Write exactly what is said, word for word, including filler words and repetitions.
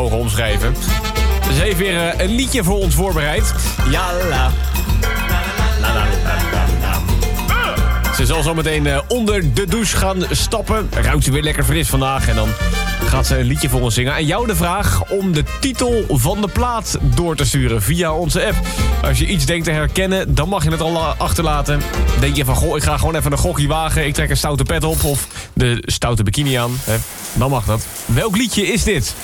mogen omschrijven. Ze heeft weer uh, een liedje voor ons voorbereid. Jalla. La, la, la, la, la. Ze zal zometeen uh, onder de douche gaan stappen. Ruikt ze weer lekker fris vandaag. En dan gaat ze een liedje voor ons zingen. En jou de vraag om de titel van de plaat door te sturen via onze app. Als je iets denkt te herkennen, dan mag je het al achterlaten. Denk je van, goh, ik ga gewoon even een gokje wagen. Ik trek een stoute pet op of de stoute bikini aan. Hè? Dan mag dat. Welk liedje is dit?